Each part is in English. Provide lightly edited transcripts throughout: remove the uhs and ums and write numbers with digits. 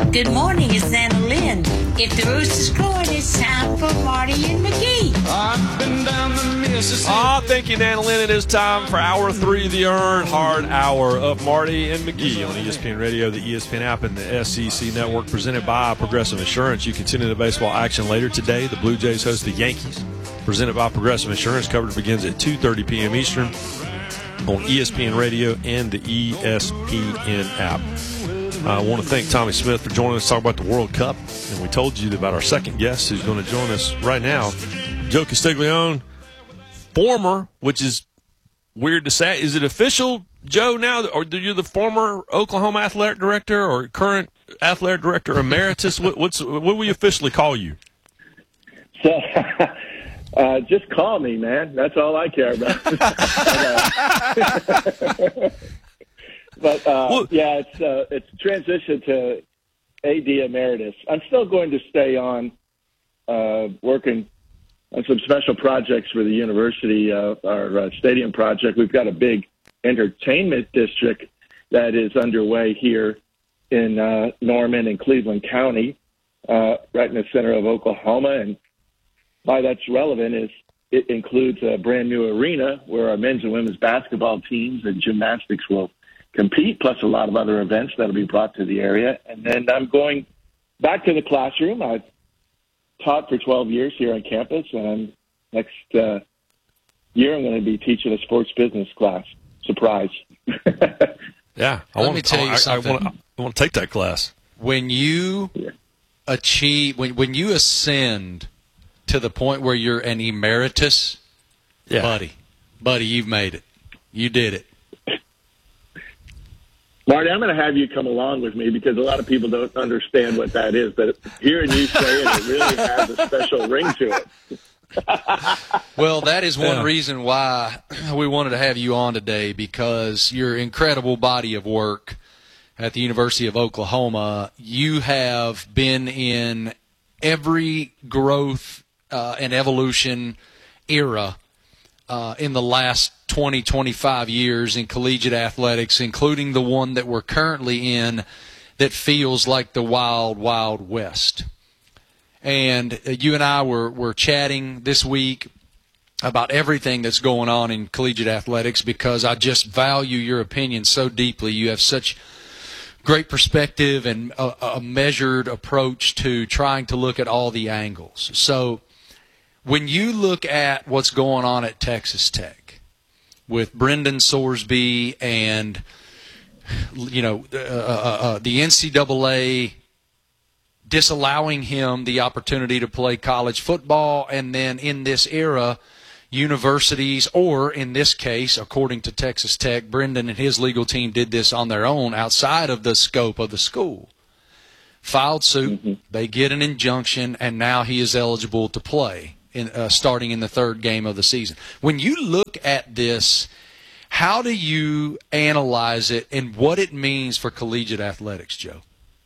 Good morning, it's Anna Lynn. If the rooster's crowing, it's time for Marty and McGee. I've been down the Mississippi. Thank you, Nana Lynn. It is time for Hour 3, the Earned Hard Hour of Marty and McGee on ESPN Radio, the ESPN app, and the SEC Network, presented by Progressive Insurance. You continue the baseball action later today. The Blue Jays host the Yankees, presented by Progressive Insurance. Coverage begins at 2:30 p.m. Eastern on ESPN Radio and the ESPN app. I want to thank Tommy Smith for joining us to talk about the World Cup. And we told you about our second guest who's going to join us right now, Joe Castiglione, former, which is weird to say. Is it official, Joe, now, or are you the former Oklahoma athletic director or current athletic director emeritus? What do we officially call you? So, just call me, man. That's all I care about. But yeah, it's transition to AD emeritus. I'm still going to stay on working on some special projects for the university, our stadium project. We've got a big entertainment district that is underway here in Norman and Cleveland County, right in the center of Oklahoma. And why that's relevant is it includes a brand new arena where our men's and women's basketball teams and gymnastics will compete, plus a lot of other events that will be brought to the area. And then I'm going back to the classroom. I've taught for 12 years here on campus, and next year I'm going to be teaching a sports business class. Surprise. Yeah. Let me tell you something. I want to take that class. When you achieve, when you ascend to the point where you're an emeritus, buddy, you've made it. You did it. Marty, I'm going to have you come along with me because a lot of people don't understand what that is. But hearing you say it really has a special ring to it. Well, that is one reason why we wanted to have you on today, because your incredible body of work at the University of Oklahoma, you have been in every growth and evolution era in the last 20, 25 years in collegiate athletics, including the one that we're currently in that feels like the wild, wild west. And you and I were chatting this week about everything that's going on in collegiate athletics because I just value your opinion so deeply. You have such great perspective and a measured approach to trying to look at all the angles. So when you look at what's going on at Texas Tech with Brendan Sorsby and, you know, the NCAA disallowing him the opportunity to play college football, and then in this era, universities, or in this case, according to Texas Tech, Brendan and his legal team did this on their own outside of the scope of the school. Filed suit, they get an injunction, and now he is eligible to play starting in the third game of the season. When you look at this, how do you analyze it and what it means for collegiate athletics, Joe?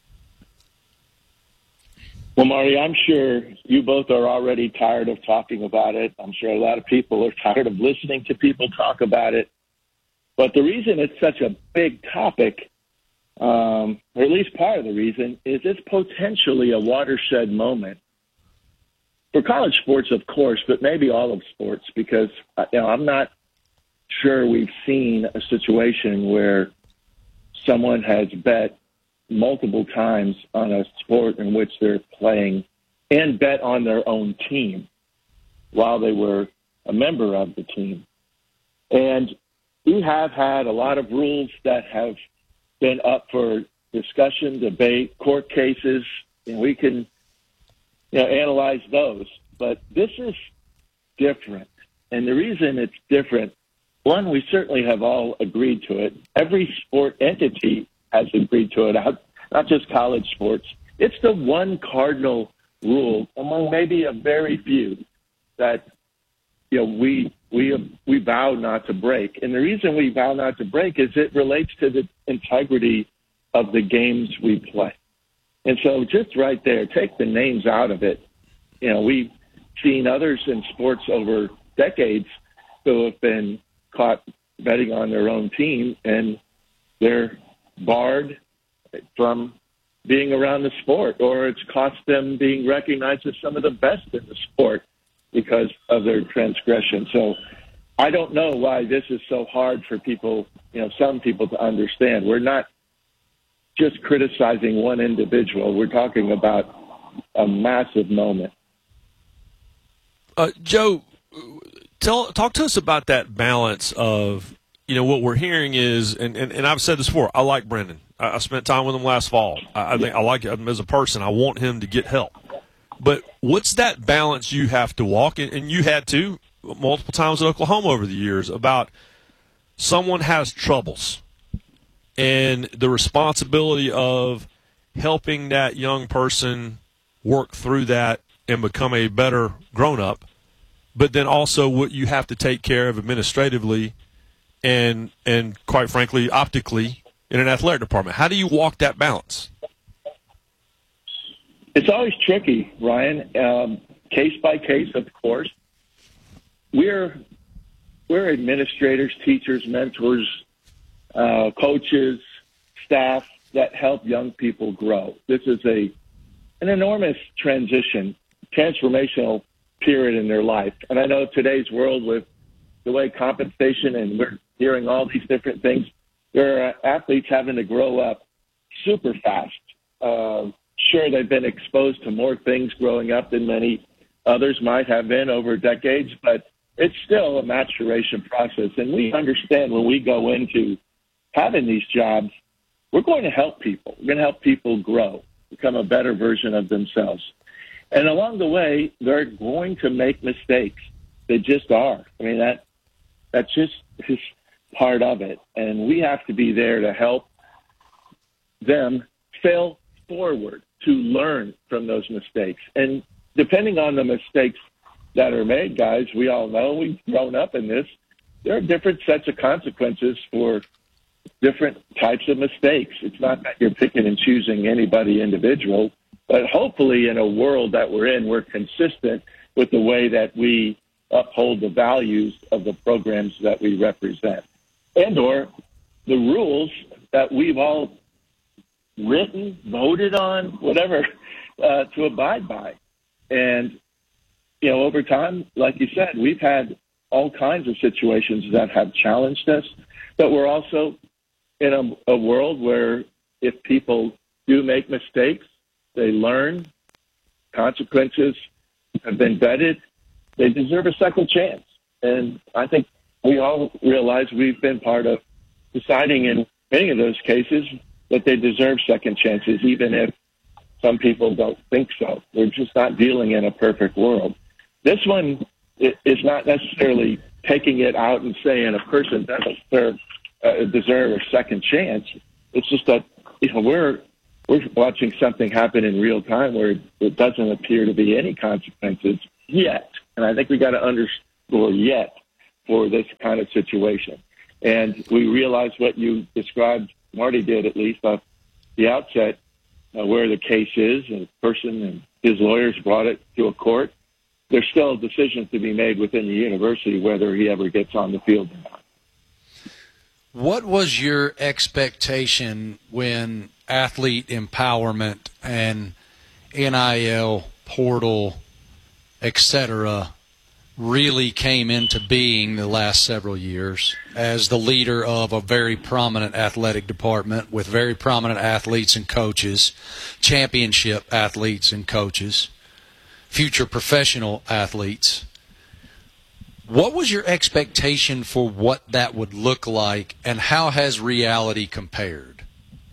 Well, Marty, I'm sure you both are already tired of talking about it. I'm sure a lot of people are tired of listening to people talk about it. But the reason it's such a big topic, or at least part of the reason, is it's potentially a watershed moment for college sports, of course, but maybe all of sports, because I'm not sure we've seen a situation where someone has bet multiple times on a sport in which they're playing and bet on their own team while they were a member of the team. And we have had a lot of rules that have been up for discussion, debate, court cases, and we can analyze those. But this is different. And the reason it's different, one, we certainly have all agreed to it. Every sport entity has agreed to it, not just college sports. It's the one cardinal rule among maybe a very few that we vow not to break. And the reason we vow not to break is it relates to the integrity of the games we play. And so just right there, take the names out of it. We've seen others in sports over decades who have been caught betting on their own team, and they're barred from being around the sport, or it's cost them being recognized as some of the best in the sport because of their transgression. So I don't know why this is so hard for people, some people to understand. We're not just criticizing one individual. We're talking about a massive moment. Joe, talk to us about that balance of, what we're hearing is, and I've said this before, I like Brendan. I spent time with him last fall. I think I like him as a person. I want him to get help. But what's that balance you have to walk, and you had to multiple times in Oklahoma over the years, about someone has troubles and the responsibility of helping that young person work through that and become a better grown-up, but then also what you have to take care of administratively and quite frankly, optically in an athletic department. How do you walk that balance? It's always tricky, Ryan. Case by case, of course. We're administrators, teachers, mentors, coaches, staff that help young people grow. This is an enormous transformational period in their life. And I know today's world, with the way compensation, and we're hearing all these different things, there are athletes having to grow up super fast. Sure, they've been exposed to more things growing up than many others might have been over decades, but it's still a maturation process. And we understand when we go into having these jobs, we're going to help people. We're going to help people grow, become a better version of themselves. And along the way, they're going to make mistakes. They just are. I mean, that's just part of it. And we have to be there to help them fail forward, to learn from those mistakes. And depending on the mistakes that are made, guys, we all know, we've grown up in this, there are different sets of consequences for different types of mistakes. It's not that you're picking and choosing anybody individual, but hopefully in a world that we're in, we're consistent with the way that we uphold the values of the programs that we represent, and or the rules that we've all written, voted on, whatever, to abide by. And, over time, like you said, we've had all kinds of situations that have challenged us, but we're also in a world where if people do make mistakes, they learn, consequences have been vetted, they deserve a second chance. And I think we all realize we've been part of deciding in many of those cases that they deserve second chances, even if some people don't think so. We're just not dealing in a perfect world. This one is not necessarily taking it out and saying a person doesn't deserve a second chance. It's just that we're watching something happen in real time where it doesn't appear to be any consequences yet. And I think we got to underscore yet for this kind of situation. And we realize what you described, Marty did at least off the outset, where the case is, and the person and his lawyers brought it to a court. There's still decisions to be made within the university whether he ever gets on the field or not. What was your expectation when athlete empowerment and NIL, portal, etc., really came into being the last several years as the leader of a very prominent athletic department with very prominent athletes and coaches, championship athletes and coaches, future professional athletes? What was your expectation for what that would look like, and how has reality compared?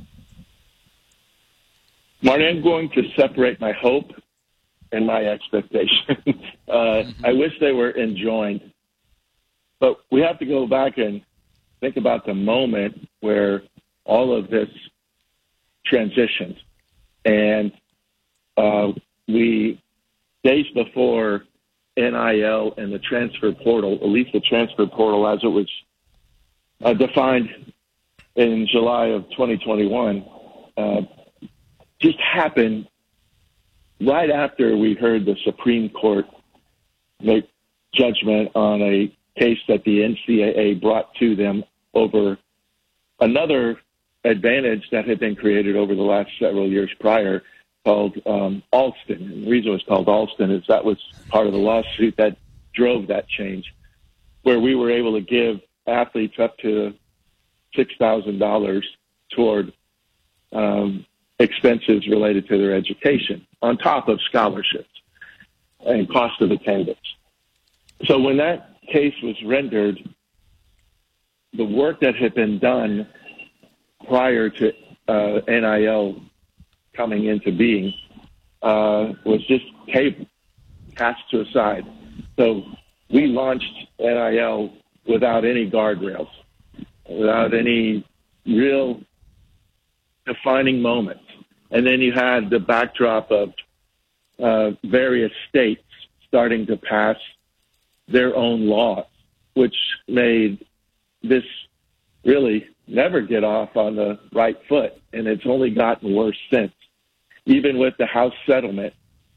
Marty, I'm going to separate my hope and my expectation. I wish they were enjoined. But we have to go back and think about the moment where all of this transitioned. And days before NIL and the transfer portal, at least the transfer portal as it was defined in July of 2021, just happened right after we heard the Supreme Court make judgment on a case that the NCAA brought to them over another advantage that had been created over the last several years prior called Alston. And the reason it was called Alston is that was part of the lawsuit that drove that change, where we were able to give athletes up to $6,000 toward expenses related to their education on top of scholarships and cost of attendance. So when that case was rendered, the work that had been done prior to NIL coming into being was just cast to a side. So we launched NIL without any guardrails, without any real defining moments. And then you had the backdrop of various states starting to pass their own laws, which made this really never get off on the right foot. And it's only gotten worse since. Even with the House settlement,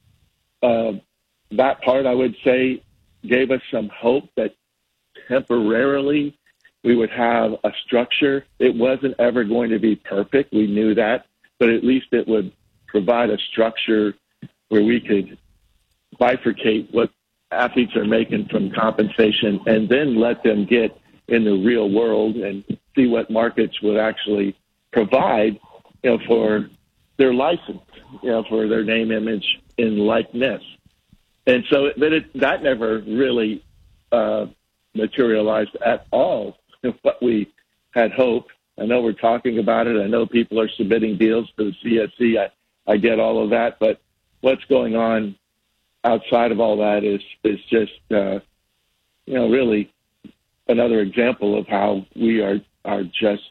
that part, I would say, gave us some hope that temporarily we would have a structure. It wasn't ever going to be perfect. We knew that. But at least it would provide a structure where we could bifurcate what athletes are making from compensation and then let them get in the real world and see what markets would actually provide, for their license, for their name, image, and likeness. And so that never really materialized at all what we had hoped. I know we're talking about it. I know people are submitting deals to the CSC. I get all of that, but what's going on outside of all that is just really another example of how we are just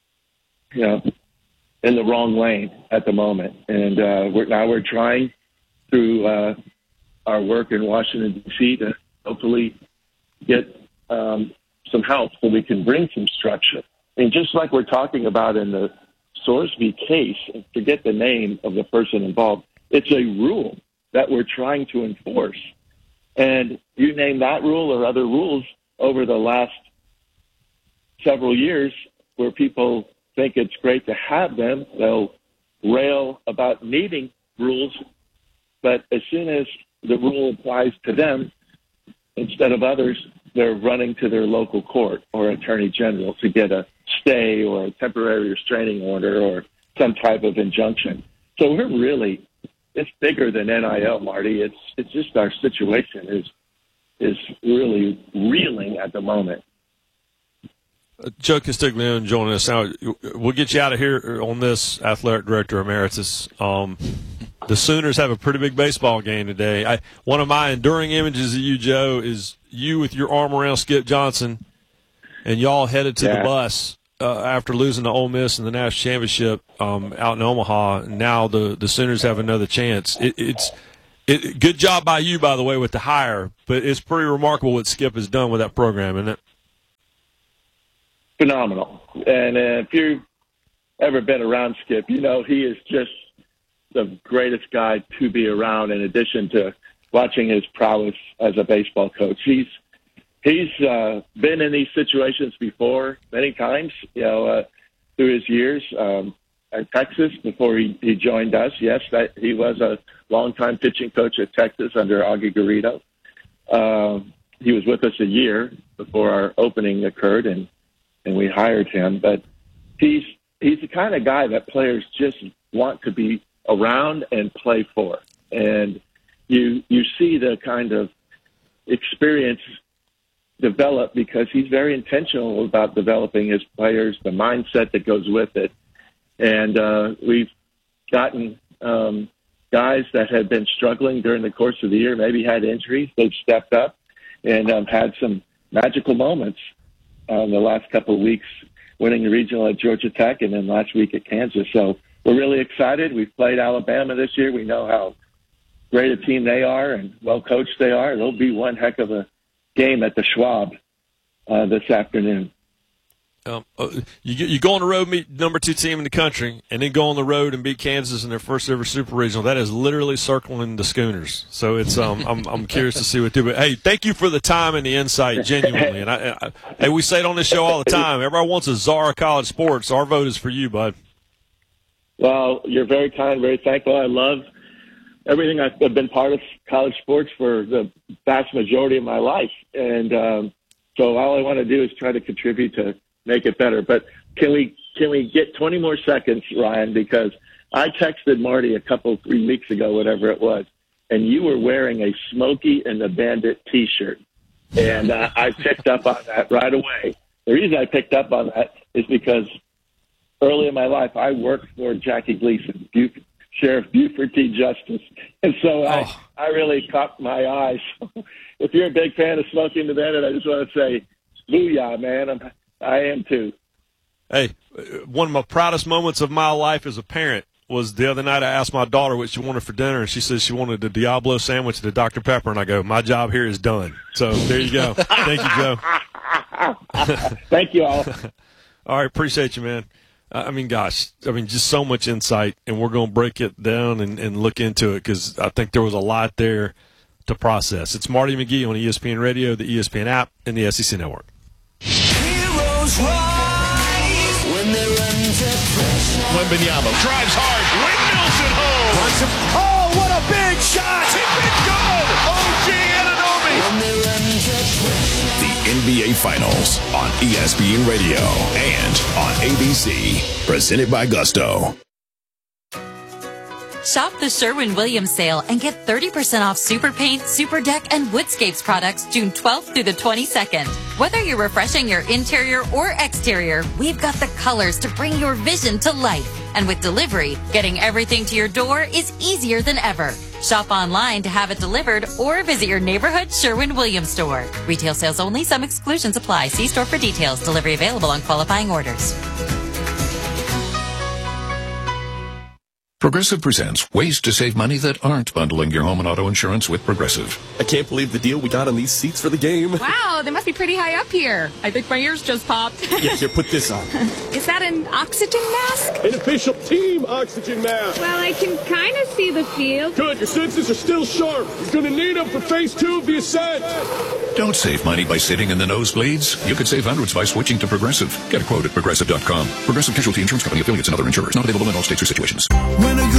in the wrong lane at the moment. And we're trying through our work in Washington D.C. to hopefully get some help so we can bring some structure. And just like we're talking about in the Sorsby case, and forget the name of the person involved, it's a rule that we're trying to enforce. And you name that rule or other rules over the last several years where people think it's great to have them, they'll rail about needing rules, but as soon as the rule applies to them, instead of others, they're running to their local court or attorney general to get a stay or a temporary restraining order or some type of injunction. So it's bigger than NIL, Marty. It's just our situation is really reeling at the moment. Joe Castiglione joining us now. We'll get you out of here on this, Athletic Director Emeritus. The Sooners have a pretty big baseball game today. One of my enduring images of you, Joe, is you with your arm around Skip Johnson, and y'all headed to the bus after losing to Ole Miss in the national championship out in Omaha. Now the Sooners have another chance. Good job by you, by the way, with the hire, but it's pretty remarkable what Skip has done with that program, isn't it? Phenomenal. And if you've ever been around Skip, he is just the greatest guy to be around, in addition to watching his prowess as a baseball coach. He's been in these situations before many times, through his years at Texas before he joined us. Yes, he was a longtime pitching coach at Texas under Augie Garrido. He was with us a year before our opening occurred, and we hired him. But he's the kind of guy that players just want to be around and play for. And you see the kind of experience develop because he's very intentional about developing his players, the mindset that goes with it. And we've gotten guys that had been struggling during the course of the year, maybe had injuries. They've stepped up and had some magical moments in the last couple of weeks, winning the regional at Georgia Tech and then last week at Kansas. So we're really excited. We've played Alabama this year. We know how great a team they are and well-coached they are. It'll be one heck of a game at the Schwab this afternoon. You go on the road, meet number 2 team in the country, and then go on the road and beat Kansas in their first ever Super Regional. That is literally circling the schooners. So it's I'm curious to see what they do. But hey, thank you for the time and the insight, genuinely. And hey, we say it on this show all the time. Everybody wants a czar of college sports. Our vote is for you, bud. Well, you're very kind, very thankful. I love everything. I've been part of college sports for the vast majority of my life, and so all I want to do is try to contribute to make it better. But can we get 20 more seconds, Ryan? Because I texted Marty 3 weeks ago, whatever it was, and you were wearing a Smokey and the Bandit T-shirt, and I picked up on that right away. The reason I picked up on that is because early in my life I worked for Jackie Gleason, Sheriff Buford T. Justice, and so I really caught my eye. So if you're a big fan of Smokey and the Bandit, I just want to say, booyah, man. I am too. Hey, one of my proudest moments of my life as a parent was the other night. I asked my daughter what she wanted for dinner, and she said she wanted the Diablo sandwich and the Dr. Pepper, and I go, my job here is done. So there you go. Thank you, Joe. Thank you all. All right, appreciate you, man. Just so much insight, and we're going to break it down and look into it because I think there was a lot there to process. It's Marty McGee on ESPN Radio, the ESPN app, and the SEC Network. Wembanyama drives hard, windmills it home. Oh, what a big shot! It's been good! OG Anunoby. The NBA Finals on ESPN Radio and on ABC. Presented by Gusto. Shop the Sherwin-Williams sale and get 30% off Super Paint, Super Deck, and Woodscapes products June 12th through the 22nd. Whether you're refreshing your interior or exterior, we've got the colors to bring your vision to life. And with delivery, getting everything to your door is easier than ever. Shop online to have it delivered or visit your neighborhood Sherwin-Williams store. Retail sales only. Some exclusions apply. See store for details. Delivery available on qualifying orders. Progressive presents ways to save money that aren't bundling your home and auto insurance with Progressive. I can't believe the deal we got on these seats for the game. Wow, they must be pretty high up here. I think my ears just popped. Yeah, here, put this on. Is that an oxygen mask? An official team oxygen mask. Well, I can kind of see the field. Good, your senses are still sharp. You're going to need them for phase 2 of the ascent. Don't save money by sitting in the nosebleeds. You could save hundreds by switching to Progressive. Get a quote at Progressive.com. Progressive Casualty Insurance Company, affiliates, and other insurers. Not available in all states or situations. When a